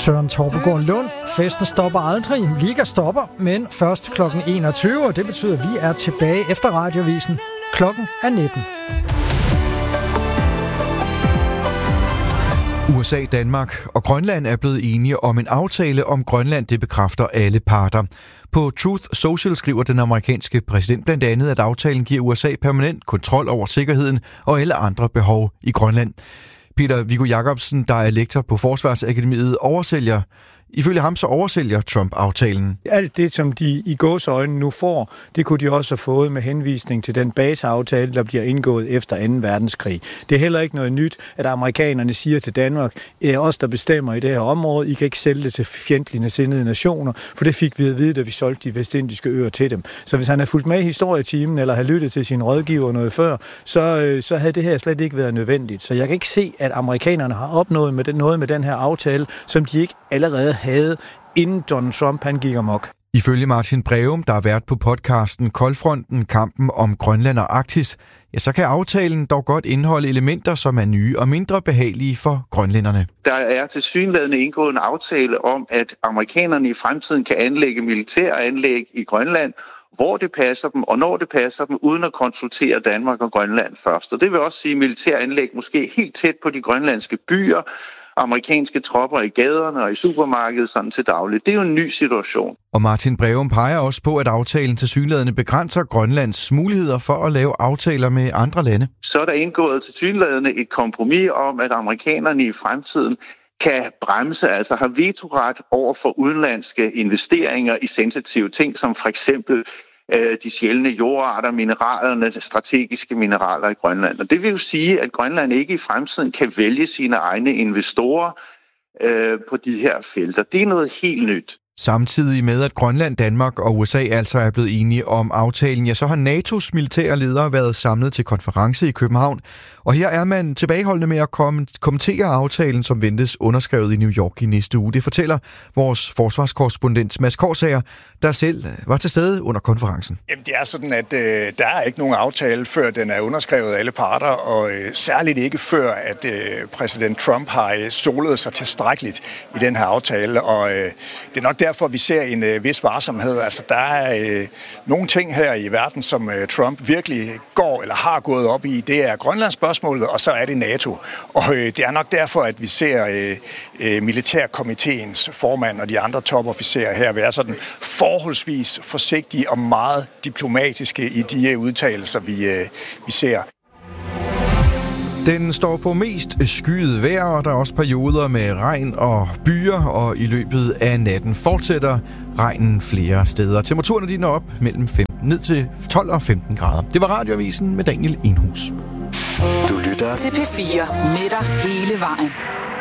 Søren Torpegård Lund. Festen stopper aldrig. Liga stopper, men først kl. 21, og det betyder, at vi er tilbage efter radiovisen. Klokken er 19. USA, Danmark og Grønland er blevet enige om en aftale om Grønland. Det bekræfter alle parter. På Truth Social skriver den amerikanske præsident blandt andet, at aftalen giver USA permanent kontrol over sikkerheden og alle andre behov i Grønland. Peter Viggo Jacobsen, der er lektor på Forsvarsakademiet, ifølge ham så oversælger Trump-aftalen. Alt det, som de i gåseøjne nu får, det kunne de også have fået med henvisning til den baseaftale, der bliver indgået efter 2. verdenskrig. Det er heller ikke noget nyt, at amerikanerne siger til Danmark, os der bestemmer i det her område, I kan ikke sælge det til fjendtlige sindede nationer, for det fik vi at vide, da vi solgte de vestindiske øer til dem. Så hvis han havde fulgt med i historietimen, eller havde lyttet til sine rådgiver noget før, så havde det her slet ikke været nødvendigt. Så jeg kan ikke se, at amerikanerne har opnået noget med den her aftale, som de ikke allerede havde, inden Donald Trump han gik amok. Ifølge Martin Breum, der har været på podcasten Koldfronten, kampen om Grønland og Arktis, så kan aftalen dog godt indeholde elementer, som er nye og mindre behagelige for grønlænderne. Der er tilsyneladende indgået en aftale om, at amerikanerne i fremtiden kan anlægge militæranlæg i Grønland, hvor det passer dem, og når det passer dem, uden at konsultere Danmark og Grønland først. Og det vil også sige militæranlæg måske helt tæt på de grønlandske byer, amerikanske tropper i gaderne og i supermarkedet sådan til dagligt. Det er jo en ny situation. Og Martin Breum peger også på, at aftalen tilsyneladende begrænser Grønlands muligheder for at lave aftaler med andre lande. Så er der indgået tilsyneladende et kompromis om, at amerikanerne i fremtiden kan bremse, altså har vetoret over for udenlandske investeringer i sensitive ting, som for eksempel de sjældne jordarter, mineralerne, strategiske mineraler i Grønland. Og det vil jo sige, at Grønland ikke i fremtiden kan vælge sine egne investorer på de her felter. Det er noget helt nyt. Samtidig med, at Grønland, Danmark og USA altså er blevet enige om aftalen, så har NATO's militære ledere været samlet til konference i København. Og her er man tilbageholdende med at kommentere aftalen, som ventes underskrevet i New York i næste uge. Det fortæller vores forsvarskorrespondent Mads Korsager, der selv var til stede under konferencen. Jamen, det er sådan, at der er ikke nogen aftale, før den er underskrevet af alle parter, og særligt ikke før, at præsident Trump har solet sig tilstrækkeligt i den her aftale. Og det er nok derfor, vi ser en vis varsomhed. Altså, der er nogle ting her i verden, som Trump virkelig går eller har gået op i. Det er Grønlands spørgsmålet, og så er det NATO. Og det er nok derfor, at vi ser militærkomiteens formand og de andre topofficerer her være sådan forholdsvis forsigtige og meget diplomatiske i de udtalelser, vi ser. Den står på mest skyet vejr, og der er også perioder med regn og byer, og i løbet af natten fortsætter regnen flere steder. Temperaturen er op mellem 15 ned til 12 og 15 grader. Det var Radioavisen med Daniel Enhus. Du lytter til P4 med dig hele vejen.